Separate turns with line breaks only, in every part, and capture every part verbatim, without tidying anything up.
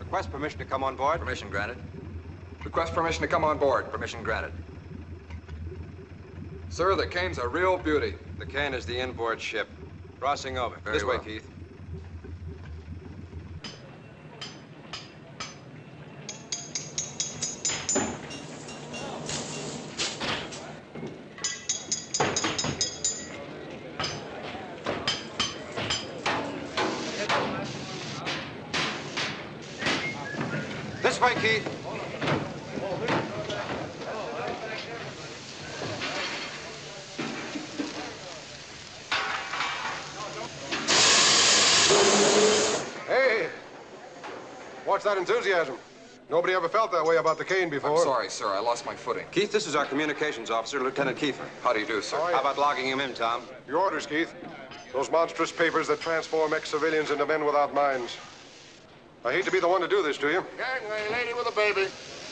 Request permission to come on board.
Permission granted.
Request permission to come on board.
Permission granted.
Sir, the Kane's a real beauty.
The Kane is the inboard ship. Crossing over.
Very
this
well.
way, Keith. This way, Keith.
Hey! Watch that enthusiasm. Nobody ever felt that way about the Kane before.
I'm sorry, sir. I lost my footing.
Keith, this is our communications officer, Lieutenant Kiefer.
How do you do, sir?
How are you?
How about logging him in, Tom?
Your orders, Keith. Those monstrous papers that transform ex-civilians into men without minds. I hate to be the one to do this to you.
Gangway, lady with a baby.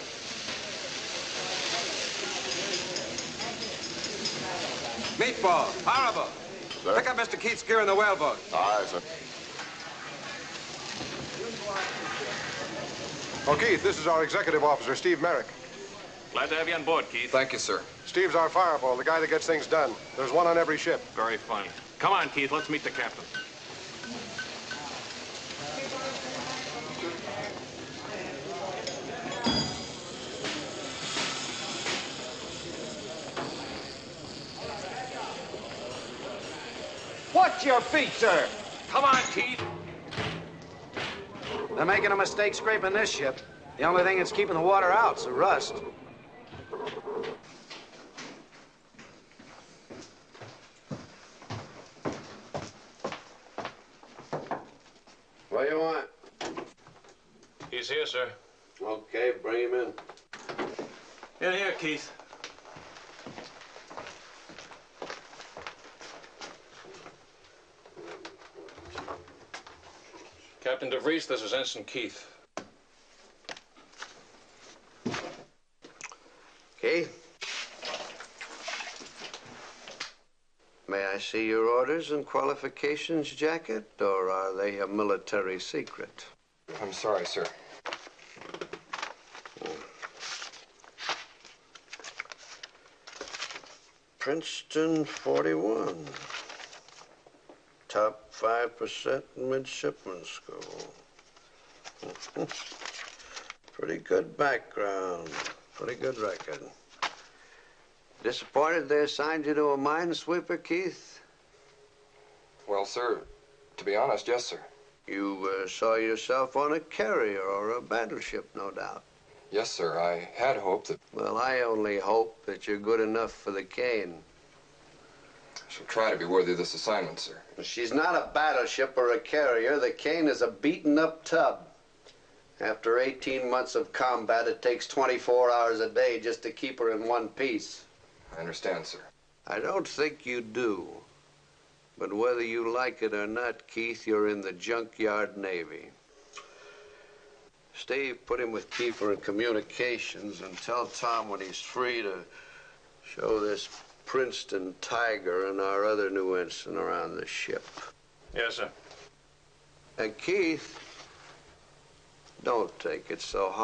Meatball, horrible.
Sir?
Pick up Mister Keith's gear in the whaleboat.
Aye, sir.
Oh, Keith, this is our executive officer, Steve Merrick.
Glad to have you on board, Keith.
Thank you, sir.
Steve's our fireball, the guy that gets things done. There's one on every ship.
Very fine. Come on, Keith. Let's meet the captain.
Watch your feet, sir.
Come on, Keith.
They're making a mistake scraping this ship. The only thing that's keeping the water out is the rust. What do you want?
He's here, sir.
Okay, bring him in.
In here, Keith. Captain DeVries, this is Ensign Keith.
Keith? May I see your orders and qualifications, Jacket, or are they a military secret?
I'm sorry, sir.
Princeton forty-one. Top five percent in midshipman school. Pretty good background. Pretty good record. Disappointed they assigned you to a minesweeper, Keith?
Well, sir, to be honest, yes, sir.
You uh, saw yourself on a carrier or a battleship, no doubt.
Yes, sir. I had hoped that...
Well, I only hope that you're good enough for the Kane.
I shall try to be worthy of this assignment, sir.
She's not a battleship or a carrier. The Kane is a beaten-up tub. After eighteen months of combat, it takes twenty-four hours a day just to keep her in one piece.
I understand, sir.
I don't think you do. But whether you like it or not, Keith, you're in the junkyard Navy. Steve, put him with Kiefer in communications and tell Tom when he's free to show this Princeton Tiger and our other new ensign around the ship.
Yes, sir.
And Keith, don't take it so hard.